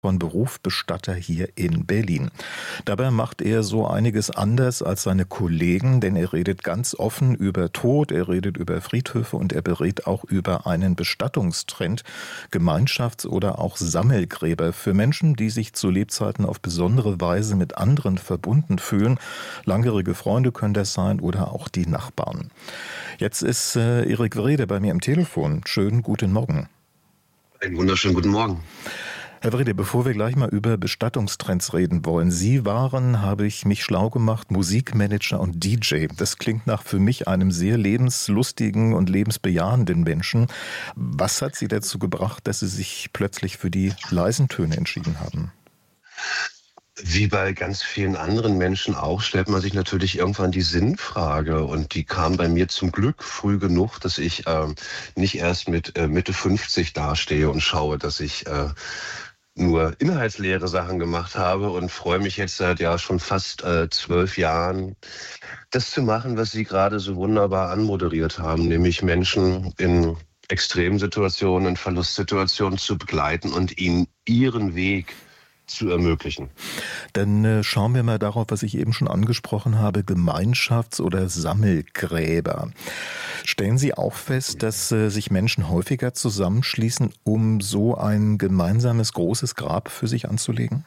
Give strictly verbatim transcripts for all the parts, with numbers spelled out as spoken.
von Beruf Bestatter hier in Berlin. Dabei macht er so einiges anders als seine Kollegen, denn er redet ganz offen über Tod, er redet über Friedhöfe und er berät auch über einen Bestattungstrend, Gemeinschafts- oder auch Sammelgräber für Menschen, die sich zu Lebzeiten auf besondere Weise mit anderen verbunden fühlen. Langjährige Freunde können das sein oder auch die Nachbarn. Jetzt ist äh, Erik Wrede bei mir am Telefon. Schönen guten Morgen. Einen wunderschönen guten Morgen. Herr Wrede, bevor wir gleich mal über Bestattungstrends reden wollen. Sie waren, habe ich mich schlau gemacht, Musikmanager und D J. Das klingt nach für mich einem sehr lebenslustigen und lebensbejahenden Menschen. Was hat Sie dazu gebracht, dass Sie sich plötzlich für die leisen Töne entschieden haben? Wie bei ganz vielen anderen Menschen auch, stellt man sich natürlich irgendwann die Sinnfrage. Und die kam bei mir zum Glück früh genug, dass ich äh, nicht erst mit äh, Mitte fünfzig dastehe und schaue, dass ich äh, nur inhaltsleere Sachen gemacht habe und freue mich jetzt seit ja schon fast äh, zwölf Jahren, das zu machen, was Sie gerade so wunderbar anmoderiert haben, nämlich Menschen in Extremsituationen, in Verlustsituationen zu begleiten und ihnen ihren Weg zu ermöglichen. Dann äh, schauen wir mal darauf, was ich eben schon angesprochen habe, Gemeinschafts- oder Sammelgräber. Stellen Sie auch fest, dass äh, sich Menschen häufiger zusammenschließen, um so ein gemeinsames großes Grab für sich anzulegen?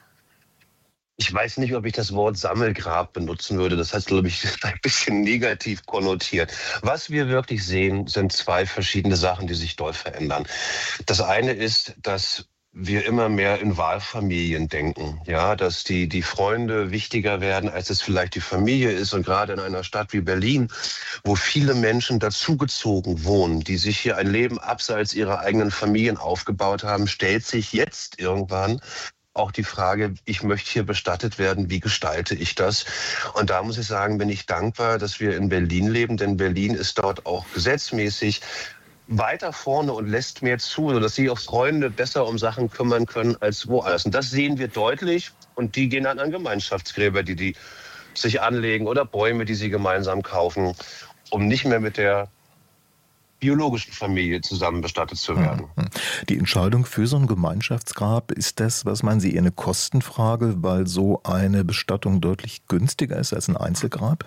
Ich weiß nicht, ob ich das Wort Sammelgrab benutzen würde. Das heißt, glaube ich, ein bisschen negativ konnotiert. Was wir wirklich sehen, sind zwei verschiedene Sachen, die sich doll verändern. Das eine ist, dass wir immer mehr in Wahlfamilien denken, ja, dass die, die Freunde wichtiger werden, als es vielleicht die Familie ist. Und gerade in einer Stadt wie Berlin, wo viele Menschen dazugezogen wohnen, die sich hier ein Leben abseits ihrer eigenen Familien aufgebaut haben, stellt sich jetzt irgendwann auch die Frage, ich möchte hier bestattet werden, wie gestalte ich das? Und da muss ich sagen, bin ich dankbar, dass wir in Berlin leben, denn Berlin ist dort auch gesetzmäßig weiter vorne und lässt mehr zu, sodass sich auch Freunde besser um Sachen kümmern können als woanders. Und das sehen wir deutlich und die gehen dann an Gemeinschaftsgräber, die die sich anlegen oder Bäume, die sie gemeinsam kaufen, um nicht mehr mit der biologischen Familie zusammen bestattet zu werden. Die Entscheidung für so ein Gemeinschaftsgrab, ist das, was meinen Sie, eher eine Kostenfrage, weil so eine Bestattung deutlich günstiger ist als ein Einzelgrab?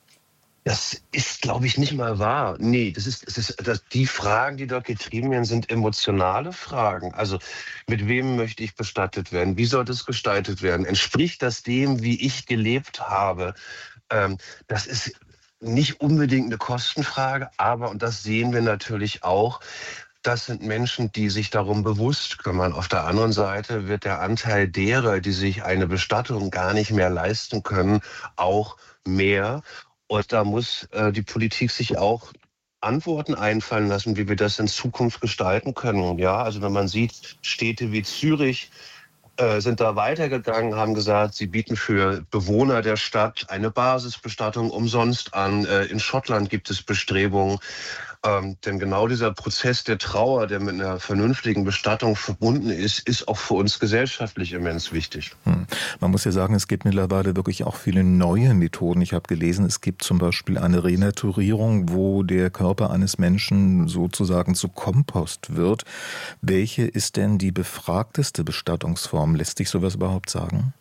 Das ist, glaube ich, nicht mal wahr. Nee, das ist, das ist das, die Fragen, die dort getrieben werden, sind emotionale Fragen. Also mit wem möchte ich bestattet werden? Wie soll das gestaltet werden? Entspricht das dem, wie ich gelebt habe? Ähm, das ist nicht unbedingt eine Kostenfrage, aber, und das sehen wir natürlich auch, das sind Menschen, die sich darum bewusst kümmern. Auf der anderen Seite wird der Anteil derer, die sich eine Bestattung gar nicht mehr leisten können, auch mehr. Und da muss äh, die Politik sich auch Antworten einfallen lassen, wie wir das in Zukunft gestalten können. Ja, also wenn man sieht, Städte wie Zürich äh, sind da weitergegangen, haben gesagt, sie bieten für Bewohner der Stadt eine Basisbestattung umsonst an. Äh, in Schottland gibt es Bestrebungen. Ähm, denn genau dieser Prozess der Trauer, der mit einer vernünftigen Bestattung verbunden ist, ist auch für uns gesellschaftlich immens wichtig. Hm. Man muss ja sagen, es gibt mittlerweile wirklich auch viele neue Methoden. Ich habe gelesen, es gibt zum Beispiel eine Renaturierung, wo der Körper eines Menschen sozusagen zu Kompost wird. Welche ist denn die befragteste Bestattungsform? Lässt sich sowas überhaupt sagen?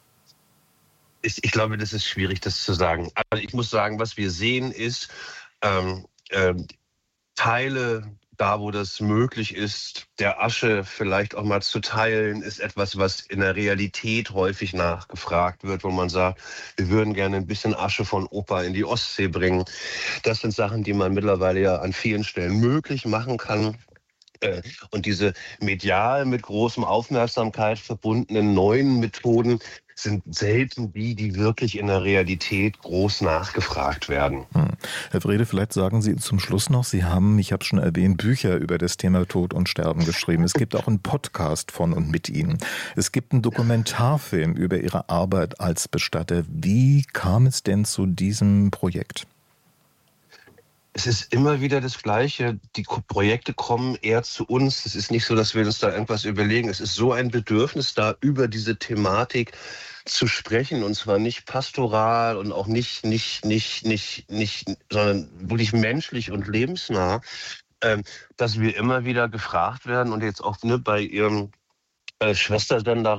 Ich, ich glaube, das ist schwierig, das zu sagen. Also ich muss sagen, was wir sehen ist, ähm, ähm, Teile, da wo das möglich ist, der Asche vielleicht auch mal zu teilen, ist etwas, was in der Realität häufig nachgefragt wird, wo man sagt, wir würden gerne ein bisschen Asche von Opa in die Ostsee bringen. Das sind Sachen, die man mittlerweile ja an vielen Stellen möglich machen kann. Und diese medial mit großem Aufmerksamkeit verbundenen neuen Methoden sind selten die, die wirklich in der Realität groß nachgefragt werden. Hm. Herr Wrede, vielleicht sagen Sie zum Schluss noch, Sie haben, ich habe schon erwähnt, Bücher über das Thema Tod und Sterben geschrieben. Es gibt auch einen Podcast von und mit Ihnen. Es gibt einen Dokumentarfilm über Ihre Arbeit als Bestatter. Wie kam es denn zu diesem Projekt? Es ist immer wieder das Gleiche. Die Projekte kommen eher zu uns. Es ist nicht so, dass wir uns da irgendwas überlegen. Es ist so ein Bedürfnis da, über diese Thematik zu sprechen, und zwar nicht pastoral und auch nicht, nicht, nicht, nicht, nicht, sondern wirklich menschlich und lebensnah, ähm, dass wir immer wieder gefragt werden und jetzt auch ne, bei Ihrem äh, Schwestersender